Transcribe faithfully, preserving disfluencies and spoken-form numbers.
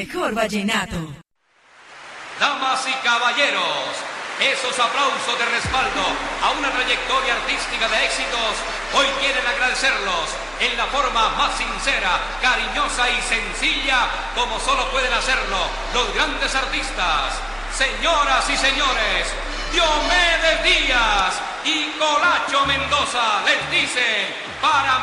mejor vallenato. Damas y caballeros, esos aplausos de respaldo a una trayectoria artística de éxitos, hoy quieren agradecerlos en la forma más sincera, cariñosa y sencilla como solo pueden hacerlo los grandes artistas. Señoras y señores, Diomedes Díaz y Colacho Mendoza les dicen para